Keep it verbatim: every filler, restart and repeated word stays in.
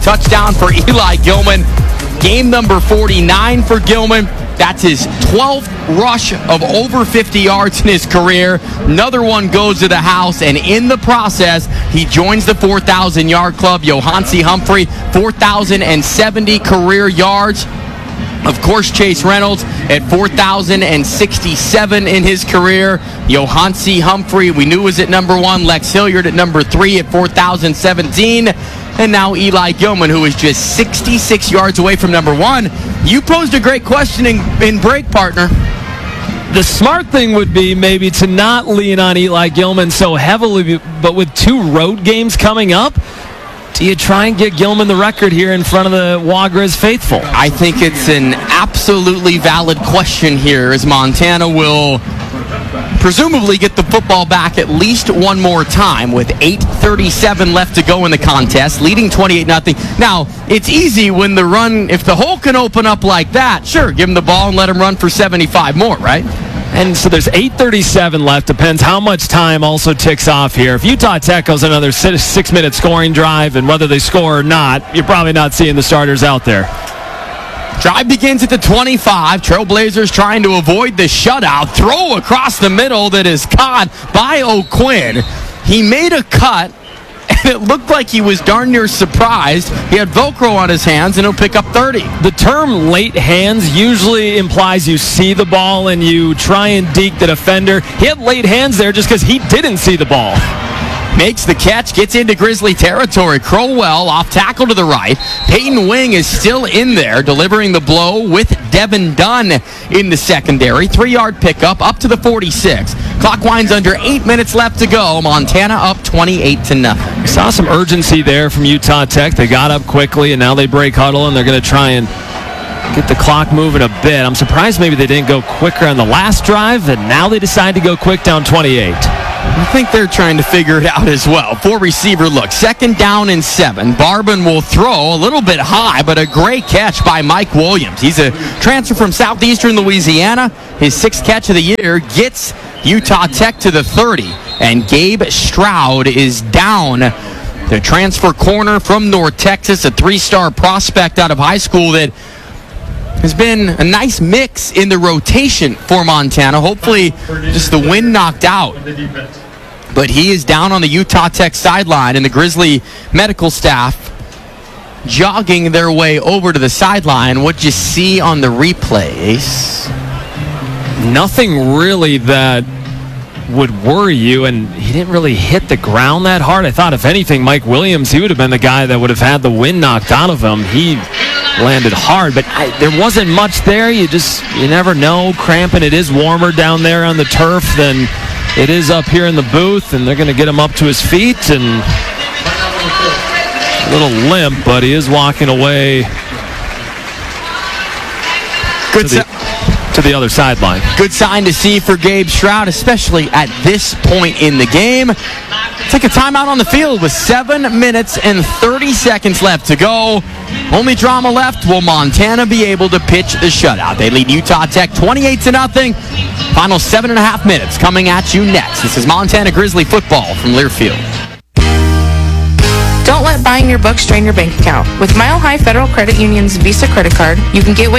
Touchdown for Eli Gilman. Game number forty-nine for Gilman. That's his twelfth rush of over fifty yards in his career. Another one goes to the house, and in the process, he joins the four thousand yard club. Johansi Humphrey, four thousand seventy career yards. Of course, Chase Reynolds at four thousand sixty-seven in his career. Johansi Humphrey, we knew was at number one. Lex Hilliard at number three at four thousand seventeen. And now Eli Gilman, who is just sixty-six yards away from number one. You posed a great question in, in break, partner. The smart thing would be maybe to not lean on Eli Gilman so heavily, but with two road games coming up, do you try and get Gilman the record here in front of the Wagriz faithful? I think it's an absolutely valid question here, as Montana will presumably get the football back at least one more time with eight thirty-seven left to go in the contest, leading twenty-eight nothing. Now, it's easy when the run, if the hole can open up like that, sure, give him the ball and let him run for seventy-five more, right? And so there's eight thirty-seven left. Depends how much time also ticks off here. If Utah Tech goes another six-minute scoring drive, and whether they score or not, you're probably not seeing the starters out there. Drive begins at the twenty-five. Trailblazers trying to avoid the shutout. Throw across the middle that is caught by O'Quinn. He made a cut, and it looked like he was darn near surprised. He had Velcro on his hands, and he'll pick up thirty. The term late hands usually implies you see the ball and you try and deke the defender. He had late hands there just because he didn't see the ball. Makes the catch, gets into Grizzly territory. Crowell off tackle to the right. Peyton Wing is still in there, delivering the blow with Devin Dunn in the secondary. Three-yard pickup up to the forty-six. Clock winds under eight minutes left to go. Montana up twenty-eight to nothing. We saw some urgency there from Utah Tech. They got up quickly, and now they break huddle, and they're going to try and get the clock moving a bit. I'm surprised maybe they didn't go quicker on the last drive, and now they decide to go quick down twenty-eight. I think they're trying to figure it out as well. Four receiver look. Second down and seven. Barban will throw a little bit high, but a great catch by Mike Williams. He's a transfer from southeastern Louisiana. His sixth catch of the year gets Utah Tech to the thirty. And Gabe Stroud is down. The transfer corner from North Texas, a three-star prospect out of high school that has been a nice mix in the rotation for Montana. Hopefully just the wind knocked out. But he is down on the Utah Tech sideline, and the Grizzly medical staff jogging their way over to the sideline. What you see on the replays? Nothing really that would worry you, and he didn't really hit the ground that hard. I thought, if anything, Mike Williams, he would have been the guy that would have had the wind knocked out of him. He landed hard, but I, there wasn't much there. You just, you never know. Cramping, it is warmer down there on the turf than it is up here in the booth, and they're going to get him up to his feet, and a little limp, but he is walking away Good to the, to the other sideline. Good sign to see for Gabe Stroud, especially at this point in the game. Take a timeout on the field with seven minutes and thirty seconds left to go. Only drama left. Will Montana be able to pitch the shutout? They lead Utah Tech twenty-eight to nothing. Final seven and a half minutes coming at you next. This is Montana Grizzly football from Learfield. Don't let buying your books drain your bank account. With Mile High Federal Credit Union's Visa credit card, you can get what